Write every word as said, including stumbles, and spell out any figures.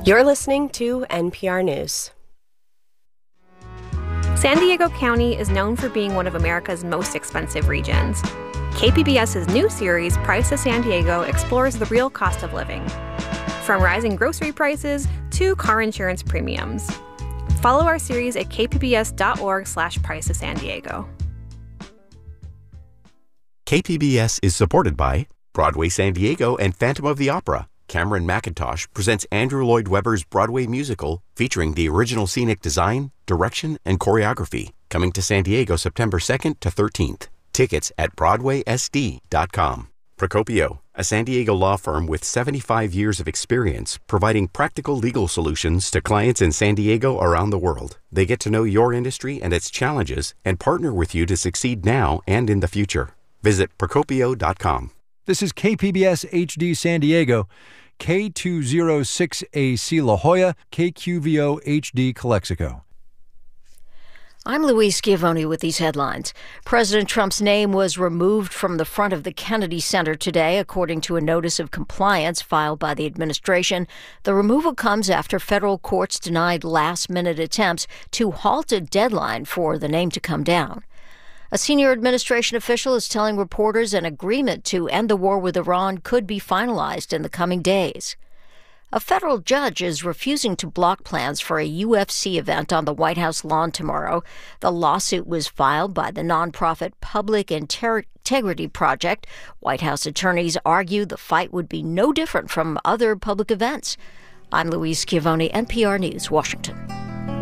You're listening to N P R News. San Diego County is known for being one of America's most expensive regions. KPBS's new series, Price of San Diego, explores the real cost of living, from rising grocery prices to car insurance premiums. Follow our series at kpbs.org slash Price of San Diego. K P B S is supported by Broadway San Diego and Phantom of the Opera. Cameron McIntosh presents Andrew Lloyd Webber's Broadway musical featuring the original scenic design, direction, and choreography, coming to San Diego September second to thirteenth. Tickets at broadway s d dot com. Procopio, a San Diego law firm with seventy-five years of experience providing practical legal solutions to clients in San Diego around the world. They get to know your industry and its challenges and partner with you to succeed now and in the future. Visit procopio dot com. This is K P B S H D San Diego, K two oh six A C La Jolla, K Q V O H D Calexico. I'm Louise Schiavone with these headlines. President Trump's name was removed from the front of the Kennedy Center today, according to a notice of compliance filed by the administration. The removal comes after federal courts denied last-minute attempts to halt a deadline for the name to come down. A senior administration official is telling reporters an agreement to end the war with Iran could be finalized in the coming days. A federal judge is refusing to block plans for a U F C event on the White House lawn tomorrow. The lawsuit was filed by the nonprofit Public Inter- Integrity Project. White House attorneys argue the fight would be no different from other public events. I'm Louise Schiavone, N P R News, Washington.